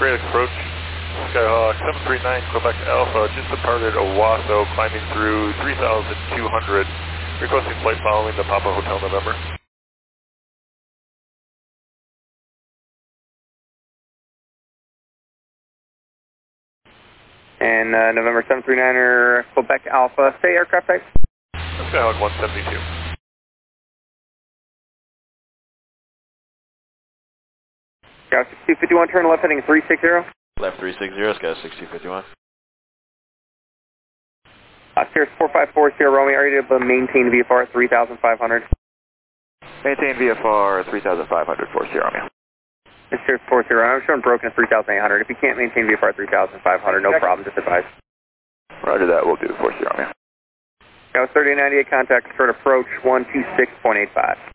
Great approach. Skyhawk 739 Quebec Alpha just departed Owasso, climbing through 3,200, requesting flight following the Papa Hotel November. And November 739er Quebec Alpha, say aircraft type? Skyhawk 172. Scout 6251, turn left heading 360. Left 360, Scout 6251. Sirius 4540 Romeo, are you able to maintain VFR at 3,500? Maintain VFR 3,500 for Sierra Romeo. It's Sirius 40, I'm showing broken at 3,800. If you can't maintain VFR at 3,500, no problem, just advise. Roger that, we'll do for Sierra Romeo. Scout 3098, contact short approach 126.85.